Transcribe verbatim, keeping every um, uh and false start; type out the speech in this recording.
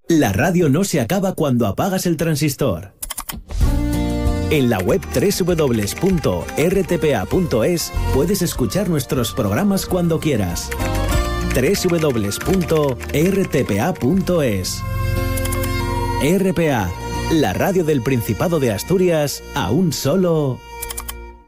La radio no se acaba cuando apagas el transistor. En la web doble u doble u doble u punto r t p a punto es puedes escuchar nuestros programas cuando quieras. doble u doble u doble u punto r t p a punto es. R P A, la radio del Principado de Asturias, a un solo